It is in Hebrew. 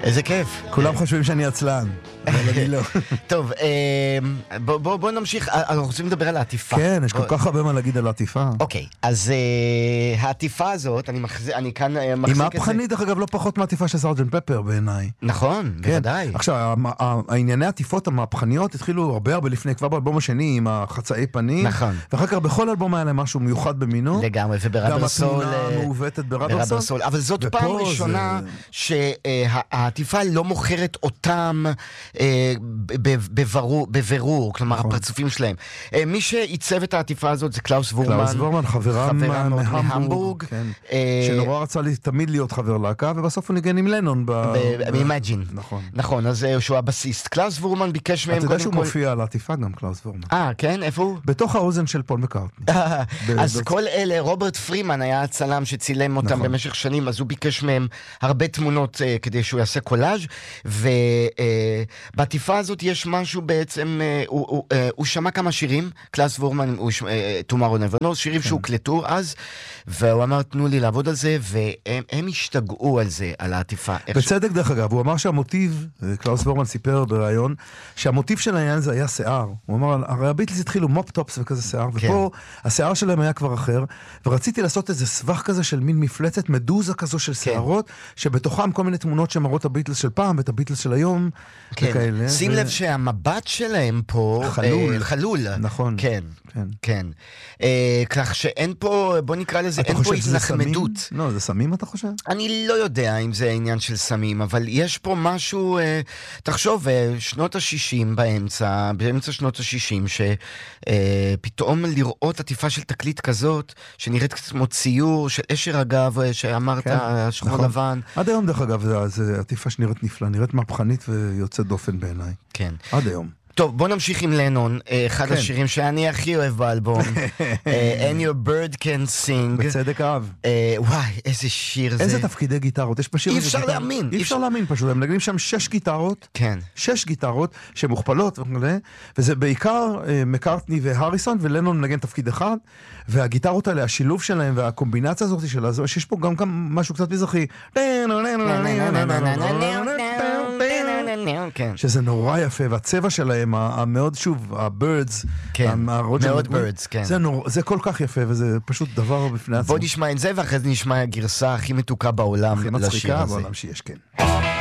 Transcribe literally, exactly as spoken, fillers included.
איזה כיף. כולם חושבים שאני עצלן, אבל אני לא. טוב, בוא נמשיך, אנחנו רוצים לדבר על העטיפה. כן, יש כל כך הרבה מה להגיד על העטיפה. אוקיי, אז העטיפה הזאת, אני כאן מחזיק את זה. היא מהפכנית, דרך אגב, לא פחות מהעטיפה של סארג'נט פפר בעיניי. נכון, בוודאי. עכשיו, הענייני העטיפות המהפכניות התחילו הרבה הרבה לפני, כבר באלבום השני עם החצאי פנים. נכון. ואחר כך בכל אלבום היה להם משהו מיוחד במינו. לגמרי, וברבר סול. גם התמונה המעוותת ברבר סול. אבל זאת פעם ראשונה שהעטיפה לא מוכרת אותם בבירור, כלומר הפרצופים שלהם. מי שעיצב את העטיפה הזאת זה קלאוס וורמן. קלאוס וורמן, חברם מהמבורג. שנורא רצה תמיד להיות חבר להקה, ובסוף הוא ניגן עם לנון. מאימג'ין. נכון. נכון, אז שהוא הבסיסט. קלאוס וורמן ביקש מהם אתה יודע שהוא מופיע על העטיפה גם, קלאוס וורמן. אה, כן? איפה הוא? בתוך האוזן של פול מקארטני. אז כל אלה, רוברט פרימן היה הצלם שצילם אותם במשך שנים, אז הוא ביקש מהם הרבה תמונות כדי שהוא יעשה קולאז', ובעטיפה הזאת יש משהו בעצם, הוא שמע כמה שירים, קלאוס וורמן, Tomorrow Never Knows, שירים שהוקלטו אז, והוא אמר, תנו לי לעבוד על זה, והם השתגעו על זה, על העטיפה. בצדק דרך אגב, הוא אמר שהמוטיב, קלאוס וורמן סיפר בראיון, שהמוטיב של העניין הזה היה שיער. הוא אמר, הרי הביטלס התחילו מופ-טופס וכזה שיער, ופה השיער שלהם היה כבר אחר, ורציתי לעשות איזה סבך כזה של מין מפלצת, מדוזה כזו של שיערות, שבתוכם כל מיני תמונות שמראות הביטלס של פעם, ואת הביטלס של היום, וכאלה. שים לב שהמבט שלהם פה חלול. חלול. נכון. כן. כן. כן. כך שאין פה, בוא נקרא לזה, אין פה התנחמדות. לא, זה סמים אתה חושב? אני לא יודע אם זה העניין של סמים, אבל יש פה משהו, תחשוב, שנות ה-שישים באמצע, באמצע שנות ה-שישים, שפתאום לראות עטיפה של תקליט כזאת, שנראית כמו ציור של אשר אגב, שאמרת, שחור לבן. עד היום דרך אגב, זה עטיפה שנראית נפלא, נראית מהפכנית ויוצאת דופן בעיניי. כן. עד היום. טוב, בוא נמשיך עם לנון, אחד השירים שאני הכי אוהב באלבום, And Your Bird Can Sing. בצדק אהב. וואי, איזה שיר זה. איזה תפקידי גיטרות, יש בשיר אי אפשר להאמין. אי אפשר להאמין פשוט, הם נגנים שם שש גיטרות, כן. שש גיטרות שמוכפלות, וזה בעיקר מקארטני והריסון, ולנון מנגן תפקיד אחד, והגיטרות האלה, השילוב שלהם והקומבינציה הזאת שלה, שיש פה גם משהו קצת מזרחי, שזה נורא יפה, והצבע שלהם, המאוד שוב, הבירדס, מאוד בירדס, כן. זה כל כך יפה, וזה פשוט דבר בפני עצמו. בוא נשמע את זה, ואחרי זה נשמע הגרסה הכי מתוקה בעולם לשיר הזה. הכי מצחיקה בעולם שיש, כן.